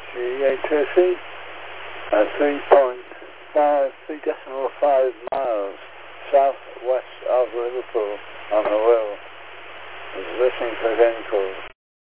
GA2C at 3.5 miles southwest of Liverpool on the Wirral. Is listening for again call.